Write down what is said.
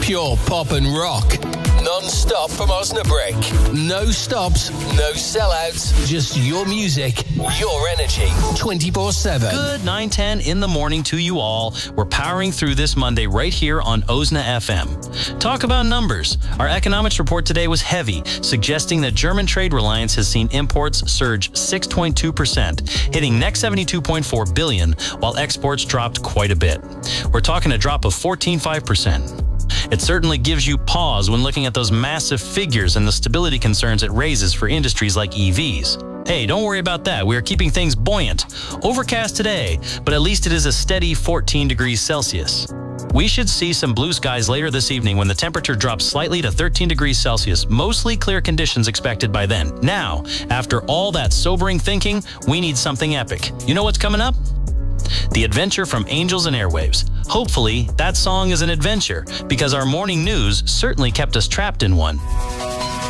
Pure pop and rock. Non-stop from Osnabrück. No stops, no sellouts. Just your music, your energy. 24/7. Good 9:10 in the morning to you all. We're powering through this Monday right here on Osna FM. Talk about numbers. Our economics report today was heavy, suggesting that German trade reliance has seen imports surge 6.2%, hitting next 72.4 billion, while exports dropped quite a bit. We're talking a drop of 14.5%. It certainly gives you pause when looking at those massive figures and the stability concerns it raises for industries like EVs. Hey, don't worry about that. We are keeping things buoyant. Overcast today, but at least it is a steady 14 degrees Celsius. We should see some blue skies later this evening when the temperature drops slightly to 13 degrees Celsius. Mostly clear conditions expected by then. Now, after all that sobering thinking, we need something epic. You know what's coming up? The adventure from Angels and Airwaves. Hopefully, that song is an adventure, because our morning news certainly kept us trapped in one.